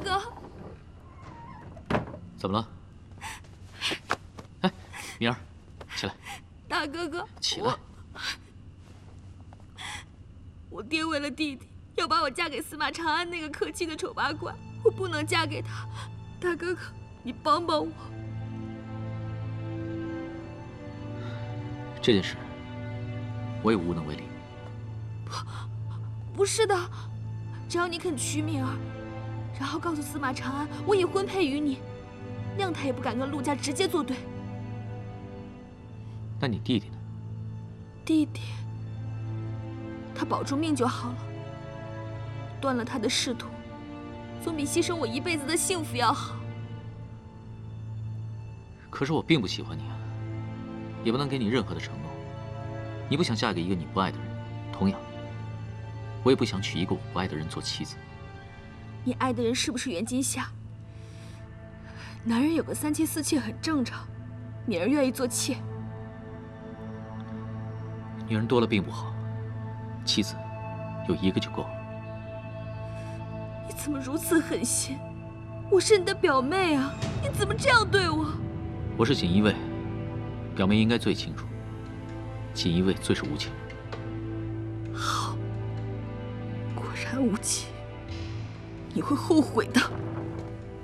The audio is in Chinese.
哥， 怎么了？哎，明儿，起来。 大哥哥， 起来。 我爹为了弟弟，要把我嫁给司马长安那个可气的丑八怪，我不能嫁给他。大哥哥，你帮帮我。 这件事，我也无能为力。 不是的，只要你肯娶敏儿，然后告诉司马长安我已婚配于你，那样他也不敢跟陆家直接作对。 那你弟弟呢？ 弟弟，他保住命就好了。断了他的仕途，总比牺牲我一辈子的幸福要好。 可是我并不喜欢你啊，也不能给你任何的承诺。你不想嫁给一个你不爱的人，同样，我也不想娶一个我不爱的人做妻子。 你爱的人是不是袁今夏？男人有个3妻4妾很正常，敏儿愿意做妾。 女人多了并不好，妻子有一个就够了。 你怎么如此狠心？我是你的表妹啊，你怎么这样对我？ 我是锦衣卫，表妹应该最清楚，锦衣卫最是无情。 好，果然无情，你会后悔的。